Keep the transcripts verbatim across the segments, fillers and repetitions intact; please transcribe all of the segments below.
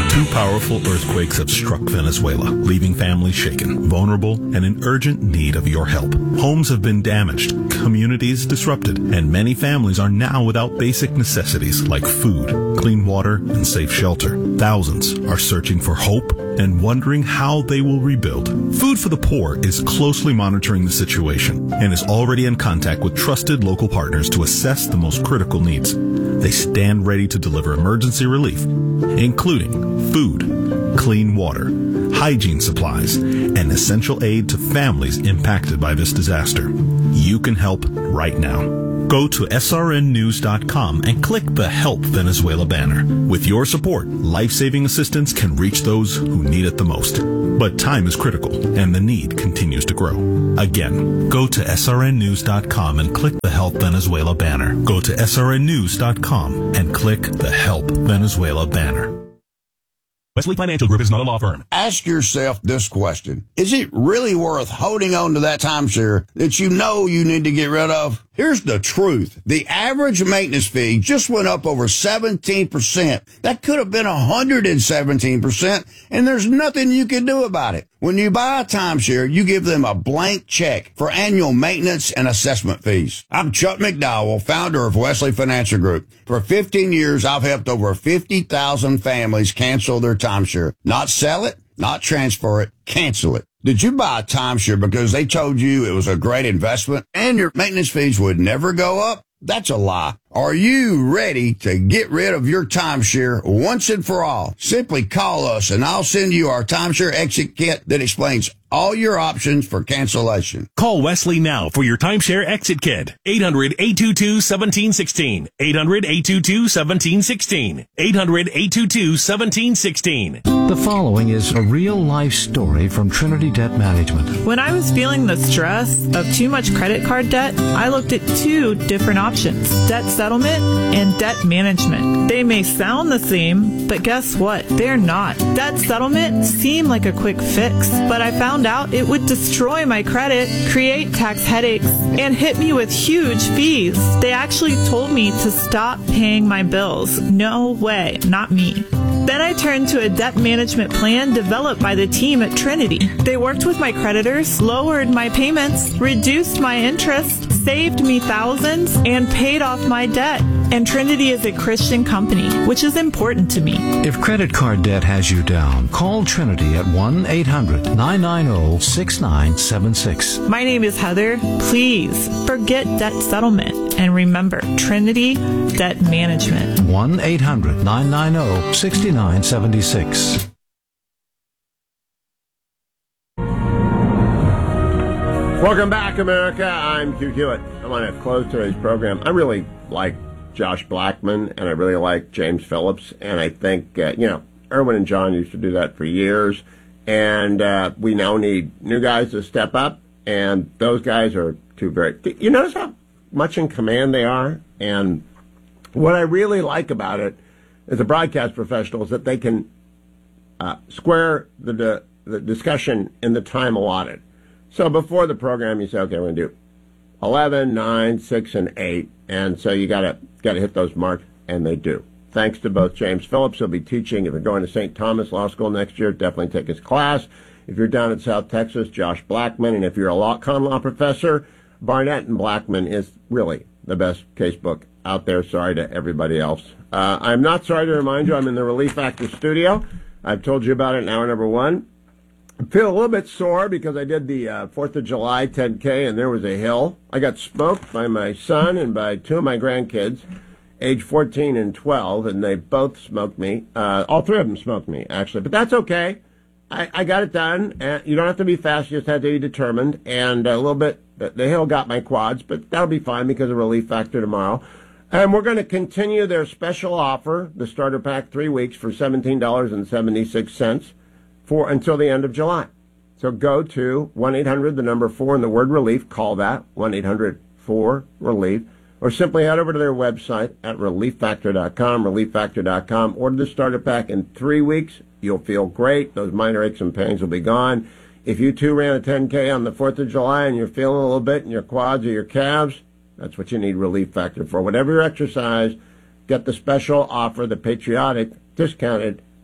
Two powerful earthquakes have struck Venezuela, leaving families shaken, vulnerable, and in urgent need of your help. Homes have been damaged, communities disrupted, and many families are now without basic necessities like food, clean water, and safe shelter. Thousands are searching for hope and wondering how they will rebuild. Food for the Poor is closely monitoring the situation and is already in contact with trusted local partners to assess the most critical needs. They stand ready to deliver emergency relief, including food, clean water, hygiene supplies, and essential aid to families impacted by this disaster. You can help right now. Go to S R N news dot com and click the Help Venezuela banner. With your support, life-saving assistance can reach those who need it the most. But time is critical, and the need continues to grow. Again, go to S R N news dot com and click the Help Venezuela banner. Go to S R N news dot com and click the Help Venezuela banner. Wesley Financial Group is not a law firm. Ask yourself this question. Is it really worth holding on to that timeshare that you know you need to get rid of? Here's the truth. The average maintenance fee just went up over seventeen percent. That could have been one hundred seventeen percent, and there's nothing you can do about it. When you buy a timeshare, you give them a blank check for annual maintenance and assessment fees. I'm Chuck McDowell, founder of Wesley Financial Group. For fifteen years, I've helped over fifty thousand families cancel their timeshare. Not sell it, not transfer it, cancel it. Did you buy a timeshare because they told you it was a great investment and your maintenance fees would never go up? That's a lie. Are you ready to get rid of your timeshare once and for all? Simply call us and I'll send you our timeshare exit kit that explains all your options for cancellation. Call Wesley now for your timeshare exit kit. eight hundred, eight two two, one seven one six. eight hundred, eight two two, one seven one six. eight hundred, eight two two, one seven one six. The following is a real-life story from Trinity Debt Management. When I was feeling the stress of too much credit card debt, I looked at two different options, debt settlement and debt management. They may sound the same, but guess what? They're not. Debt settlement seemed like a quick fix, but I found out it would destroy my credit, create tax headaches, and hit me with huge fees. They actually told me to stop paying my bills. No way, not me. Then I turned to a debt management plan developed by the team at Trinity. They worked with my creditors, lowered my payments, reduced my interest, saved me thousands, and paid off my debt. And Trinity is a Christian company, which is important to me. If credit card debt has you down, call Trinity at one eight hundred, nine nine zero, six nine seven six. My name is Heather. Please forget debt settlement and remember Trinity Debt Management. one eight hundred, nine nine zero, six nine seven six. Welcome back, America. I'm Hugh Hewitt. I want to close today's program. I really like Josh Blackman, and I really like James Phillips, and I think, uh, you know, Erwin and John used to do that for years, and uh, we now need new guys to step up, and those guys are two very... You notice how much in command they are? And what I really like about it as a broadcast professional is that they can uh, square the, the the discussion in the time allotted. So before the program, you say, okay, we're going to do eleven, nine, six, and eight. And so you got to got to hit those marks, and they do. Thanks to both James Phillips, he'll be teaching. If you're going to Saint Thomas Law School next year, definitely take his class. If you're down in South Texas, Josh Blackman. And if you're a law, con law professor, Barnett and Blackman is really the best casebook out there. Sorry to everybody else. Uh, I'm not sorry to remind you I'm in the Relief Factor studio. I've told you about it in hour number one. I feel a little bit sore because I did the uh, fourth of July ten K, and there was a hill. I got smoked by my son and by two of my grandkids, age fourteen and twelve, and they both smoked me. Uh, all three of them smoked me, actually. But that's okay. I, I got it done. And you don't have to be fast. You just have to be determined. And a little bit, the, the hill got my quads, but that'll be fine because of Relief Factor tomorrow. And we're going to continue their special offer, the starter pack, three weeks for seventeen dollars and seventy-six cents. For until the end of July. So go to one eight hundred, the number four, and the word relief. Call that, one eight hundred, four, relief. Or simply head over to their website at relief factor dot com, relief factor dot com. Order the starter pack in three weeks. You'll feel great. Those minor aches and pains will be gone. If you too ran a ten K on the fourth of July and you're feeling a little bit in your quads or your calves, that's what you need Relief Factor for. Whatever your exercise, get the special offer, the patriotic, discounted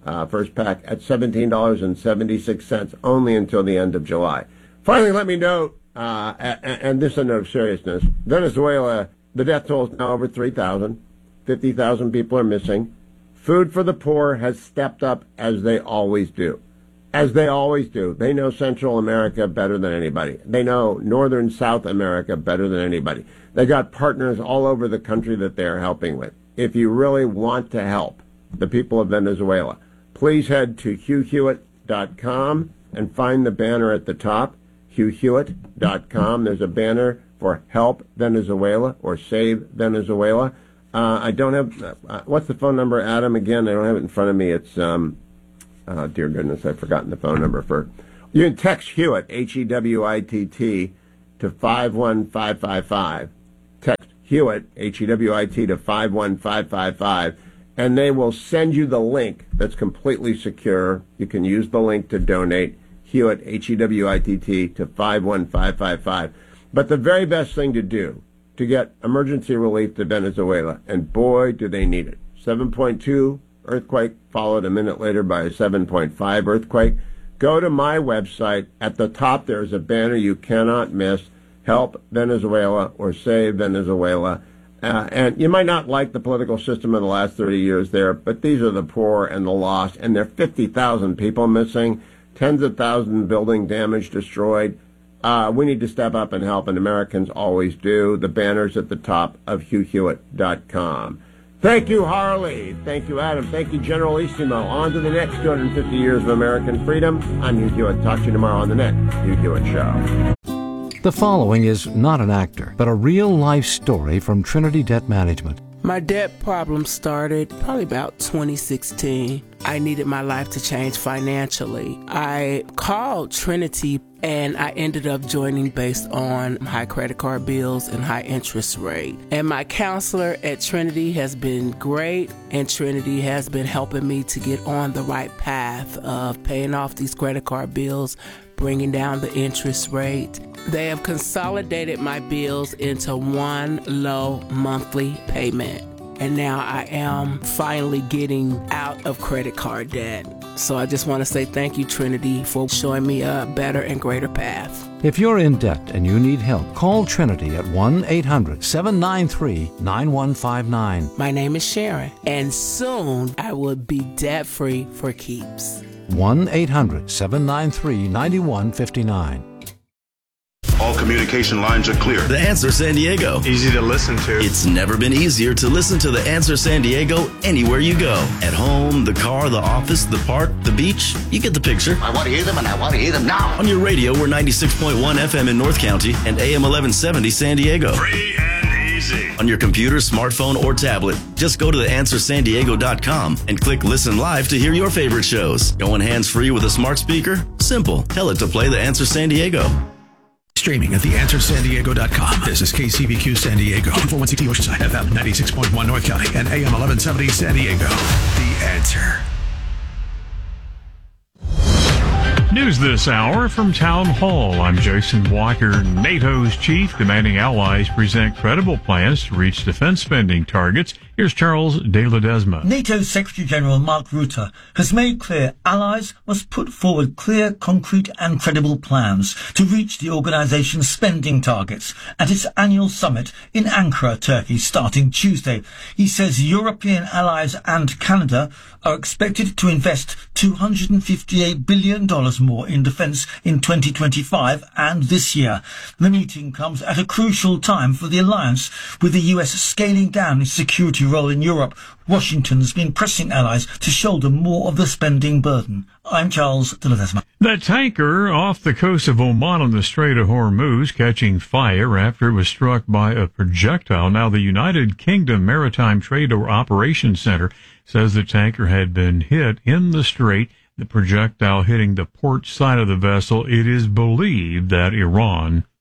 Uh, first pack at seventeen dollars and seventy-six cents, only until the end of July. Finally, let me note, uh, and, and this is a note of seriousness, Venezuela, the death toll is now over three thousand. fifty thousand people are missing. Food for the Poor has stepped up as they always do. As they always do. They know Central America better than anybody. They know Northern South America better than anybody. They got partners all over the country that they're helping with. If you really want to help the people of Venezuela, please head to hugh hewitt dot com and find the banner at the top, hugh hewitt dot com. There's a banner for Help Venezuela or Save Venezuela. Uh, I don't have, uh, what's the phone number, Adam, again? I don't have it in front of me. It's, um, oh, dear goodness, I've forgotten the phone number for, you can text Hewitt, H E W I T T, to five one five five five. Text Hewitt, H E W I T, to five one five five five, and they will send you the link that's completely secure. You can use the link to donate, Hewitt, H E W I T T, to five one five five five. But the very best thing to do to get emergency relief to Venezuela, and boy, do they need it. seven point two earthquake, followed a minute later by a seven point five earthquake. Go to my website. At the top, there's a banner you cannot miss, Help Venezuela or Save Venezuela. Uh, and you might not like the political system of the last thirty years there, but these are the poor and the lost, and there are fifty thousand people missing, tens of thousands building damage, destroyed. Uh, we need to step up and help, and Americans always do. The banner's at the top of hugh hewitt dot com. Thank you, Harley. Thank you, Adam. Thank you, Generalissimo. On to the next two hundred fifty years of American freedom. I'm Hugh Hewitt. Talk to you tomorrow on the next Hugh Hewitt Show. The following is not an actor, but a real-life story from Trinity Debt Management. My debt problem started probably about twenty sixteen. I needed my life to change financially. I called Trinity and I ended up joining based on high credit card bills and high interest rate. And my counselor at Trinity has been great, and Trinity has been helping me to get on the right path of paying off these credit card bills, bringing down the interest rate. They have consolidated my bills into one low monthly payment. And now I am finally getting out of credit card debt. So I just want to say thank you, Trinity, for showing me a better and greater path. If you're in debt and you need help, call Trinity at one eight hundred seven nine three nine one five nine. My name is Sharon, and soon I will be debt-free for keeps. one eight hundred seven nine three nine one five nine. All communication lines are clear. The Answer San Diego. Easy to listen to. It's never been easier to listen to The Answer San Diego anywhere you go. At home, the car, the office, the park, the beach. You get the picture. I want to hear them, and I want to hear them now. On your radio, we're ninety-six point one F M in North County and A M eleven seventy San Diego. Free and easy. On your computer, smartphone, or tablet, just go to the answer san diego dot com and click Listen Live to hear your favorite shows. Going hands-free with a smart speaker? Simple. Tell it to play The Answer San Diego. Streaming at the answer san diego dot com. This is K C B Q San Diego, two forty-one C T Oceanside, F M ninety-six point one North County, and A M eleven seventy San Diego. The Answer. News this hour from Town Hall. I'm Jason Walker. NATO's chief demanding allies present credible plans to reach defense spending targets. Here's Charles de Ledesma. NATO Secretary General Mark Rutte has made clear allies must put forward clear, concrete and credible plans to reach the organisation's spending targets at its annual summit in Ankara, Turkey, starting Tuesday. He says European allies and Canada are expected to invest two hundred fifty-eight billion dollars more in defence in twenty twenty-five and this year. The meeting comes at a crucial time for the alliance, with the U S scaling down its security role in Europe. Washington's been pressing allies to shoulder more of the spending burden. I'm Charles de Ledesma. That tanker off the coast of Oman on the Strait of Hormuz catching fire after it was struck by a projectile. Now, the United Kingdom Maritime Trade Operations Center says the tanker had been hit in the strait, the projectile hitting the port side of the vessel. It is believed that Iran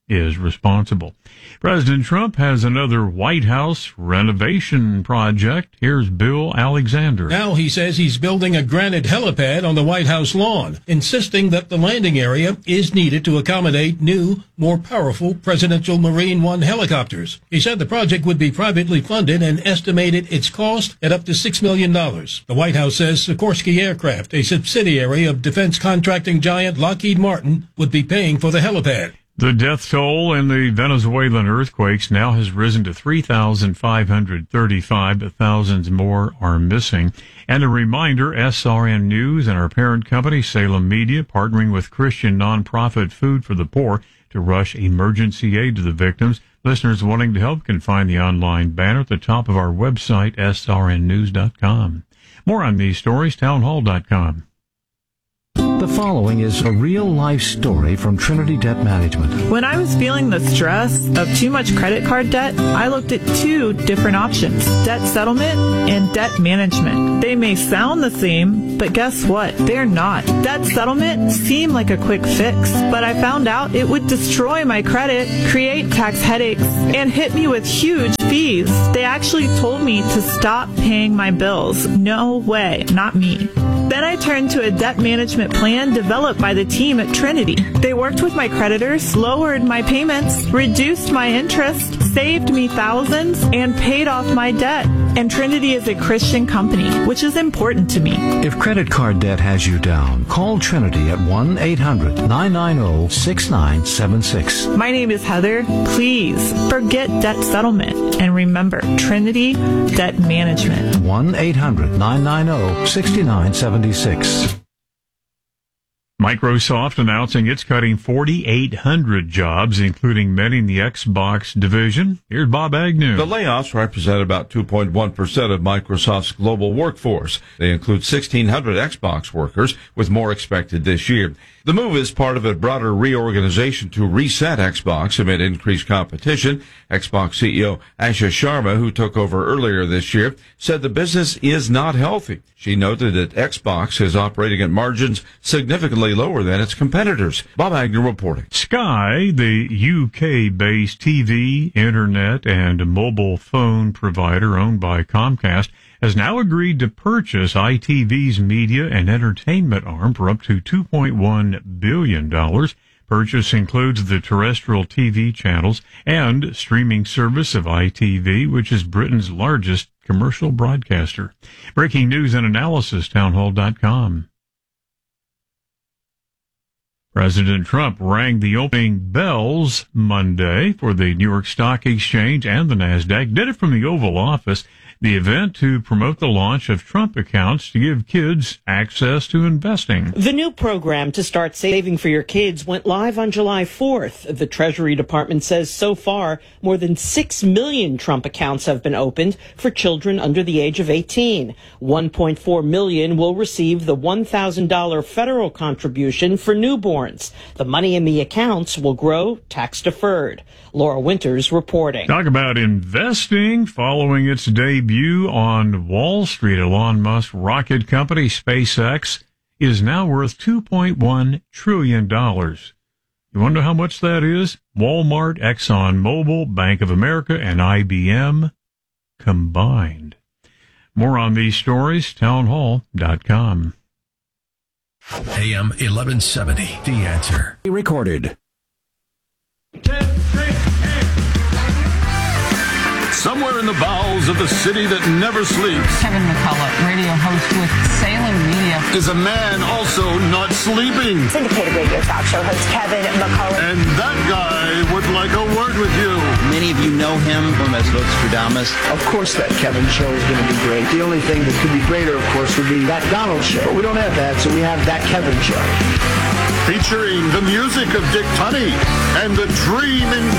is responsible. President Trump has another White House renovation project. Here's Bill Alexander. Now he says he's building a granite helipad on the White House lawn, insisting that the landing area is needed to accommodate new, more powerful presidential Marine One helicopters. He said the project would be privately funded and estimated its cost at up to six million dollars. The White House says Sikorsky Aircraft, a subsidiary of defense contracting giant Lockheed Martin, would be paying for the helipad. The death toll in the Venezuelan earthquakes now has risen to three thousand five hundred thirty-five, but thousands more are missing. And a reminder, S R N News and our parent company, Salem Media, partnering with Christian nonprofit Food for the Poor to rush emergency aid to the victims. Listeners wanting to help can find the online banner at the top of our website, S R N news dot com. More on these stories, townhall dot com. The following is a real-life story from Trinity Debt Management. When I was feeling the stress of too much credit card debt, I looked at two different options, debt settlement and debt management. They may sound the same, but guess what? They're not. Debt settlement seemed like a quick fix, but I found out it would destroy my credit, create tax headaches, and hit me with huge fees. They actually told me to stop paying my bills. No way, not me. Then I turned to a debt management plan developed by the team at Trinity. They worked with my creditors, lowered my payments, reduced my interest, saved me thousands, and paid off my debt. And Trinity is a Christian company, which is important to me. If credit card debt has you down, call Trinity at one eight hundred nine nine zero six nine seven six. My name is Heather. Please forget debt settlement and remember Trinity Debt Management. one eight hundred nine nine zero six nine seven six. Microsoft announcing it's cutting forty-eight hundred jobs, including many in the Xbox division. Here's Bob Agnew. The layoffs represent about two point one percent of Microsoft's global workforce. They include sixteen hundred Xbox workers, with more expected this year. The move is part of a broader reorganization to reset Xbox amid increased competition. Xbox C E O Asha Sharma, who took over earlier this year, said the business is not healthy. She noted that Xbox is operating at margins significantly lower than its competitors. Bob Agnew reporting. Sky, the U K-based T V, internet, and mobile phone provider owned by Comcast, has now agreed to purchase I T V's media and entertainment arm for up to two point one billion dollars. Purchase includes the terrestrial T V channels and streaming service of I T V, which is Britain's largest commercial broadcaster. Breaking news and analysis, townhall dot com. President Trump rang the opening bells Monday for the New York Stock Exchange and the NASDAQ, did it from the Oval Office. The event to promote the launch of Trump accounts to give kids access to investing. The new program to start saving for your kids went live on July fourth. The Treasury Department says so far more than six million Trump accounts have been opened for children under the age of eighteen. one point four million will receive the one thousand dollars federal contribution for newborns. The money in the accounts will grow tax deferred. Laura Winters reporting. Talk about investing. Following its debut on Wall Street, Elon Musk's rocket company SpaceX is now worth two point one trillion dollars. You want to know how much that is? Walmart, ExxonMobil, Bank of America, and I B M combined. More on these stories, townhall dot com. A M eleven seventy, The Answer. Recorded. Somewhere in the bowels of the city that never sleeps, Kevin McCullough, radio host with Salem Media, is a man also not sleeping. Syndicated radio talk show host Kevin McCullough. And that guy would like a word with you. Many of you know him as Nostradamus. Of course that Kevin show is going to be great. The only thing that could be greater, of course, would be that Donald show. But we don't have that, so we have that Kevin show. Featuring the music of Dick Tunney and the dream in